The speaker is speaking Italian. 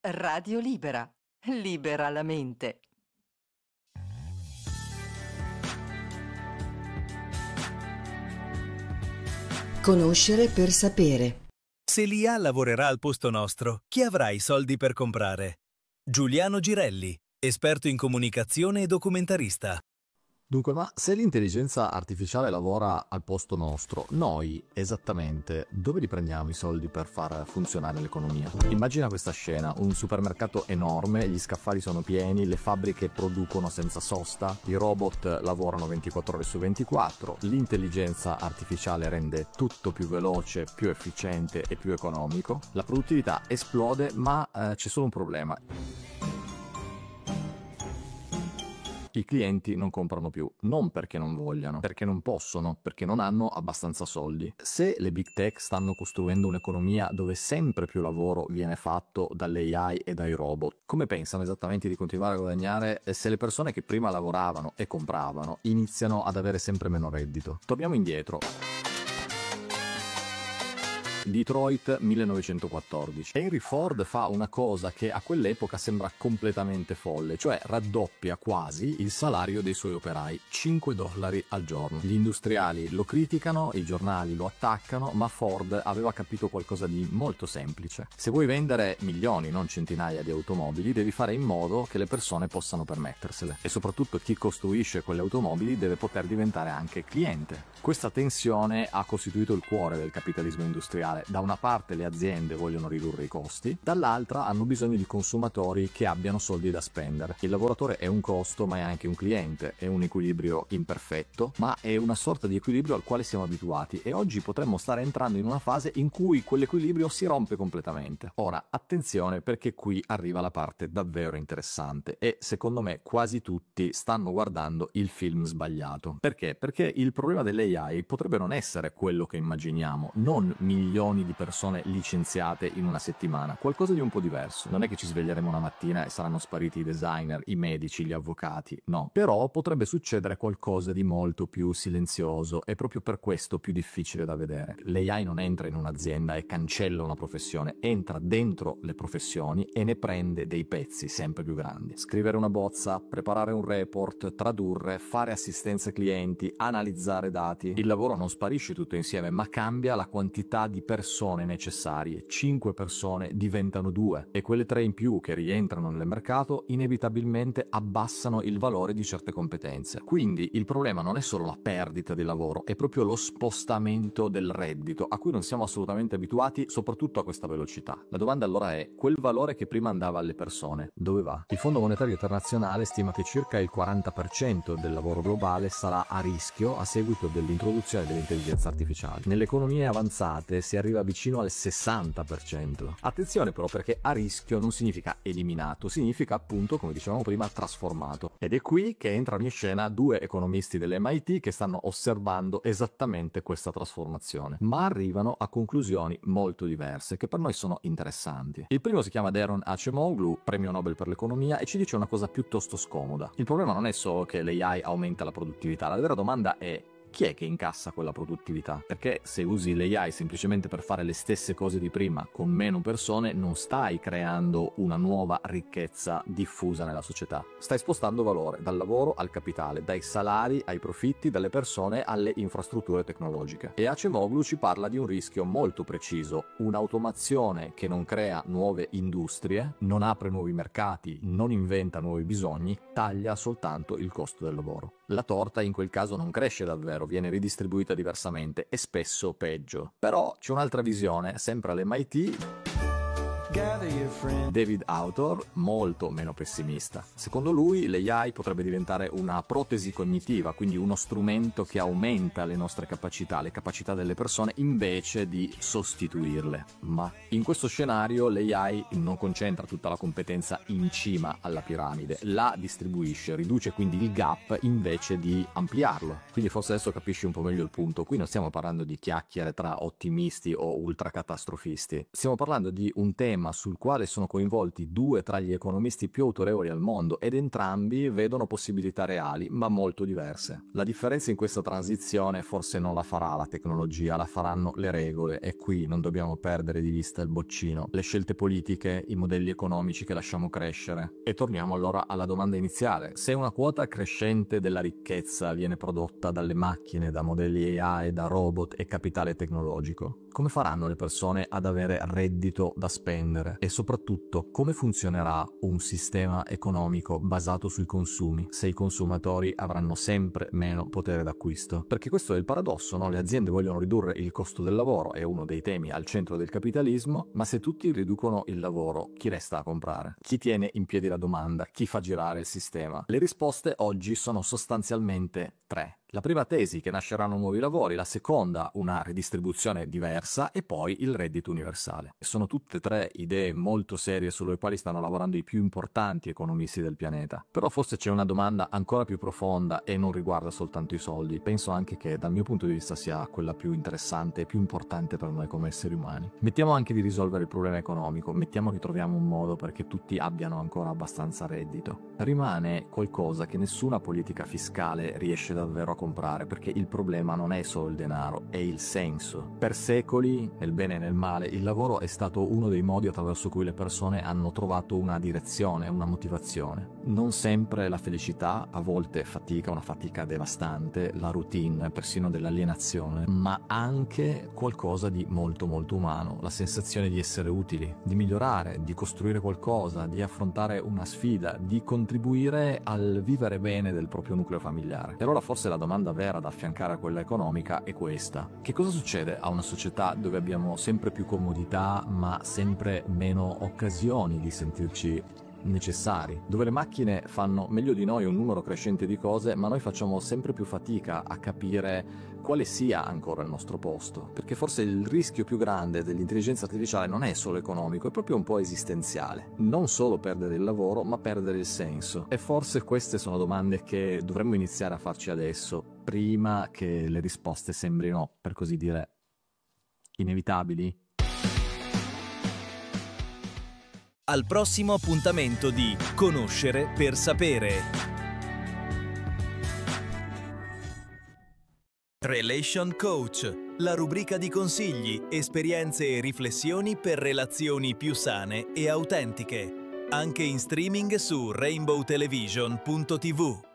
Radio Libera. Libera la mente. Conoscere per sapere. Se l'IA lavorerà al posto nostro, chi avrà i soldi per comprare? Giuliano Girelli, esperto in comunicazione e documentarista. Dunque, ma se l'intelligenza artificiale lavora al posto nostro, noi esattamente dove li prendiamo i soldi per far funzionare l'economia? Immagina questa scena, un supermercato enorme, gli scaffali sono pieni, le fabbriche producono senza sosta, i robot lavorano 24 ore su 24, l'intelligenza artificiale rende tutto più veloce, più efficiente e più economico, la produttività esplode, ma c'è solo un problema. I clienti non comprano più, non perché non vogliano, perché non possono, perché non hanno abbastanza soldi. Se le big tech stanno costruendo un'economia dove sempre più lavoro viene fatto dalle AI e dai robot, come pensano esattamente di continuare a guadagnare se le persone che prima lavoravano e compravano iniziano ad avere sempre meno reddito? Torniamo indietro. Detroit 1914. Henry Ford fa una cosa che a quell'epoca sembra completamente folle, cioè raddoppia quasi il salario dei suoi operai, $5 al giorno. Gli industriali lo criticano, i giornali lo attaccano, ma Ford aveva capito qualcosa di molto semplice. Se vuoi vendere milioni, non centinaia di automobili, devi fare in modo che le persone possano permettersele. E soprattutto chi costruisce quelle automobili deve poter diventare anche cliente. Questa tensione ha costituito il cuore del capitalismo industriale. Da una parte le aziende vogliono ridurre i costi, dall'altra hanno bisogno di consumatori che abbiano soldi da spendere. Il lavoratore è un costo, ma è anche un cliente, è un equilibrio imperfetto, ma è una sorta di equilibrio al quale siamo abituati e oggi potremmo stare entrando in una fase in cui quell'equilibrio si rompe completamente. Ora, attenzione, perché qui arriva la parte davvero interessante e secondo me quasi tutti stanno guardando il film sbagliato. Perché? Perché il problema delle AI potrebbe non essere quello che immaginiamo, non milioni di persone licenziate in una settimana, qualcosa di un po' diverso. Non è che ci sveglieremo una mattina e saranno spariti i designer, i medici, gli avvocati, no. Però potrebbe succedere qualcosa di molto più silenzioso e proprio per questo più difficile da vedere. L'AI non entra in un'azienda e cancella una professione, entra dentro le professioni e ne prende dei pezzi sempre più grandi. Scrivere una bozza, preparare un report, tradurre, fare assistenza clienti, analizzare dati. Il lavoro non sparisce tutto insieme, ma cambia la quantità di persone necessarie. 5 persone diventano 2 e quelle 3 in più che rientrano nel mercato inevitabilmente abbassano il valore di certe competenze. Quindi il problema non è solo la perdita di lavoro, è proprio lo spostamento del reddito a cui non siamo assolutamente abituati, soprattutto a questa velocità. La domanda allora è: quel valore che prima andava alle persone, dove va? Il Fondo Monetario Internazionale stima che circa il 40% del lavoro globale sarà a rischio a seguito dell'introduzione dell'intelligenza artificiale. Nelle economie avanzate si arriva vicino al 60%. Attenzione però, perché a rischio non significa eliminato, significa appunto, come dicevamo prima, trasformato. Ed è qui che entrano in scena 2 economisti dell'MIT che stanno osservando esattamente questa trasformazione, ma arrivano a conclusioni molto diverse che per noi sono interessanti. Il primo si chiama Daron Acemoglu, premio Nobel per l'economia, e ci dice una cosa piuttosto scomoda. Il problema non è solo che l'AI aumenta la produttività, la vera domanda è: chi è che incassa quella produttività? Perché se usi l'AI semplicemente per fare le stesse cose di prima con meno persone, non stai creando una nuova ricchezza diffusa nella società. Stai spostando valore dal lavoro al capitale, dai salari ai profitti, dalle persone alle infrastrutture tecnologiche. E Acemoglu ci parla di un rischio molto preciso: un'automazione che non crea nuove industrie, non apre nuovi mercati, non inventa nuovi bisogni, taglia soltanto il costo del lavoro. La torta in quel caso non cresce davvero, viene ridistribuita diversamente e spesso peggio. Però c'è un'altra visione, sempre all'MIT. David Autor, molto meno pessimista. Secondo lui l'AI potrebbe diventare una protesi cognitiva, quindi uno strumento che aumenta le nostre capacità, le capacità delle persone, invece di sostituirle. Ma in questo scenario l'AI non concentra tutta la competenza in cima alla piramide, la distribuisce, riduce quindi il gap invece di ampliarlo. Quindi forse adesso capisci un po' meglio il punto. Qui non stiamo parlando di chiacchiere tra ottimisti o ultracatastrofisti, stiamo parlando di un tema tema sul quale sono coinvolti due tra gli economisti più autorevoli al mondo ed entrambi vedono possibilità reali, ma molto diverse. La differenza in questa transizione forse non la farà la tecnologia, la faranno le regole, e qui non dobbiamo perdere di vista il boccino, le scelte politiche, i modelli economici che lasciamo crescere. E torniamo allora alla domanda iniziale: se una quota crescente della ricchezza viene prodotta dalle macchine, da modelli AI, da robot e capitale tecnologico, come faranno le persone ad avere reddito da spendere? E soprattutto, come funzionerà un sistema economico basato sui consumi se i consumatori avranno sempre meno potere d'acquisto? Perché questo è il paradosso, no? Le aziende vogliono ridurre il costo del lavoro, è uno dei temi al centro del capitalismo, ma se tutti riducono il lavoro, chi resta a comprare? Chi tiene in piedi la domanda? Chi fa girare il sistema? Le risposte oggi sono sostanzialmente tre. La prima tesi, che nasceranno nuovi lavori; la seconda, una ridistribuzione diversa; e poi il reddito universale. Sono tutte tre idee molto serie sulle quali stanno lavorando i più importanti economisti del pianeta. Però forse c'è una domanda ancora più profonda e non riguarda soltanto i soldi. Penso anche che dal mio punto di vista sia quella più interessante e più importante per noi come esseri umani. Mettiamo anche di risolvere il problema economico, mettiamo che troviamo un modo perché tutti abbiano ancora abbastanza reddito. Rimane qualcosa che nessuna politica fiscale riesce davvero a comprare, perché il problema non è solo il denaro, è il senso. Per secoli, nel bene e nel male, il lavoro è stato uno dei modi attraverso cui le persone hanno trovato una direzione, una motivazione. Non sempre la felicità, a volte fatica, una fatica devastante, la routine, persino dell'alienazione, ma anche qualcosa di molto molto umano, la sensazione di essere utili, di migliorare, di costruire qualcosa, di affrontare una sfida, di contribuire al vivere bene del proprio nucleo familiare. E allora forse la domanda vera da affiancare a quella economica è questa: che cosa succede a una società dove abbiamo sempre più comodità ma sempre meno occasioni di sentirci necessari, dove le macchine fanno meglio di noi un numero crescente di cose ma noi facciamo sempre più fatica a capire quale sia ancora il nostro posto? Perché forse il rischio più grande dell'intelligenza artificiale non è solo economico, è proprio un po' esistenziale. Non solo perdere il lavoro, ma perdere il senso. E forse queste sono domande che dovremmo iniziare a farci adesso, prima che le risposte sembrino, per così dire, inevitabili. Al prossimo appuntamento di Conoscere per sapere. Relation Coach, la rubrica di consigli, esperienze e riflessioni per relazioni più sane e autentiche. Anche in streaming su rainbowtelevision.tv.